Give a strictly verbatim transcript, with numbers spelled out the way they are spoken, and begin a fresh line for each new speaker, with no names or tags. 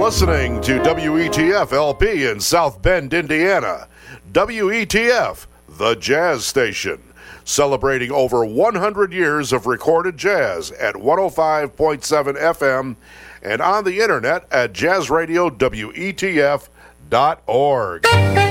listening to W E T F L P in South Bend, Indiana. W E T F, the jazz station, celebrating over one hundred years of recorded jazz at one oh five point seven F M and on the internet at jazz radio W E T F dot org.